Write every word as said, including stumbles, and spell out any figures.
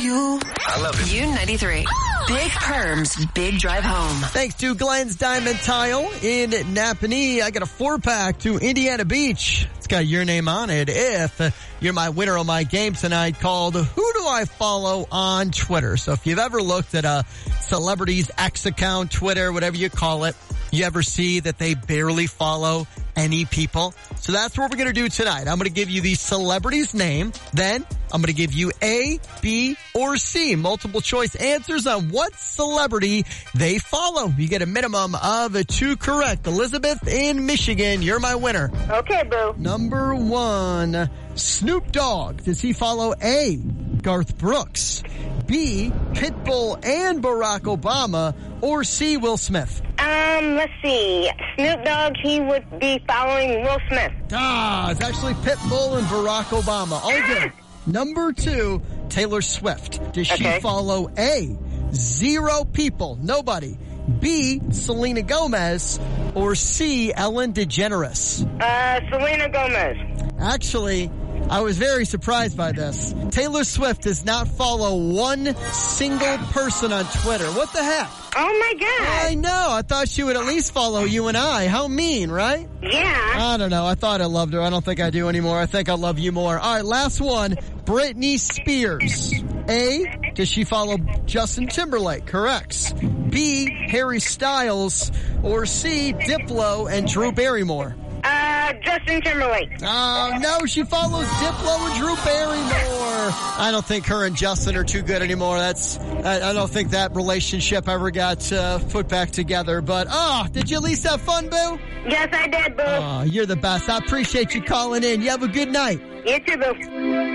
you. I love it. U ninety-three. Big Perms, Big Drive Home. Thanks to Glenn's Diamond Tile in Napanee. I got a four-pack to Indiana Beach. It's got your name on it. If you're my winner on my game tonight called Who Do I Follow on Twitter? So if you've ever looked at a celebrity's X account, Twitter, whatever you call it, you ever see that they barely follow any people? So that's what we're going to do tonight. I'm going to give you the celebrity's name. Then I'm going to give you A, B, or C. Multiple choice answers on what celebrity they follow. You get a minimum of two correct. Elizabeth in Michigan, you're my winner. Okay, boo. Number one, Snoop Dogg. Does he follow A, Garth Brooks, B, Pitbull and Barack Obama, or C, Will Smith? Um, let's see. Snoop Dogg, he would be following Will Smith. Ah, it's actually Pitbull and Barack Obama. All good. Number two, Taylor Swift. Does she Okay. follow A, zero people, nobody, B, Selena Gomez, or C, Ellen DeGeneres? Uh, Selena Gomez. Actually, I was very surprised by this. Taylor Swift does not follow one single person on Twitter. What the heck? Oh, my God. I know. I thought she would at least follow you and I. How mean, right? Yeah. I don't know. I thought I loved her. I don't think I do anymore. I think I love you more. All right, last one. Britney Spears. A, does she follow Justin Timberlake? Correct. B, Harry Styles. Or C, Diplo and Drew Barrymore? Uh, Justin Timberlake. Oh, no, she follows Diplo and Drew Barrymore. I don't think her and Justin are too good anymore. That's, I, I don't think that relationship ever got uh, put back together. But, oh, did you at least have fun, Boo? Yes, I did, boo. Oh, you're the best. I appreciate you calling in. You have a good night. You too, boo.